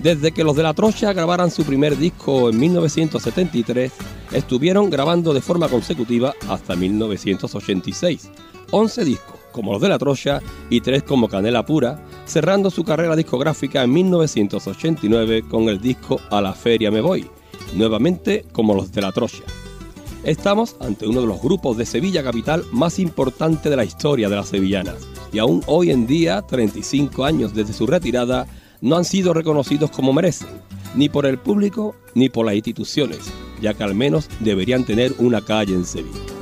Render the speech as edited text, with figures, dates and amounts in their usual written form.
Desde que los de La Trocha grabaran su primer disco en 1973, estuvieron grabando de forma consecutiva hasta 1986. 11 discos como los de La Trocha y 3 como Canela Pura, cerrando su carrera discográfica en 1989 con el disco A la Feria Me Voy, nuevamente como los de La Trocha. Estamos ante uno de los grupos de Sevilla capital más importante de la historia de las sevillanas, y aún hoy en día, 35 años desde su retirada, no han sido reconocidos como merecen, ni por el público ni por las instituciones, ya que al menos deberían tener una calle en Sevilla.